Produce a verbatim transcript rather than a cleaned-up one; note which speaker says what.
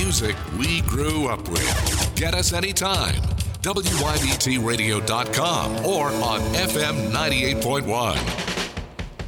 Speaker 1: music we grew up with. Get us anytime. W Y B T radio dot com or on F M ninety-eight point one.